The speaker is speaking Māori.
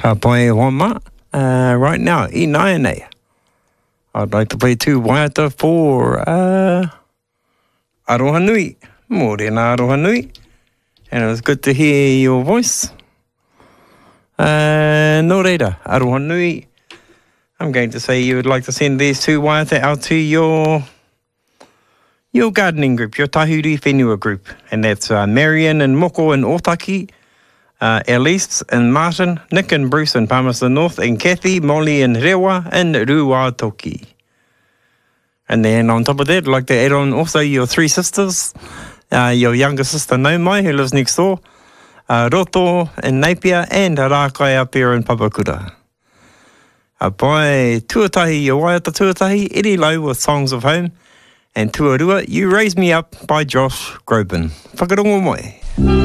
Pai Homa, right now, I Nai. I'd like to play two waiata for Aroha Nui. Morena Aroha Nui. And it was good to hear your voice. No reira, Aroha Nui. I'm going to say you would like to send these two waiata out to your gardening group, your Tahuri Whenua group. And that's Marion and Moko and Otaki, Elise and Martin, Nick and Bruce in Palmerston North, and Kathy, Molly and Rewa and Ruatoki. And then on top of that, I'd like to add on also your three sisters, your younger sister Naumai, who lives next door, Roto in Napier, and Rakai up here in Papakura. Pai tuatahi, your waiata tuatahi, Eri Lau with Songs of Home, and Tuarua, You Raise Me Up by Josh Groban. Whakarongo mai.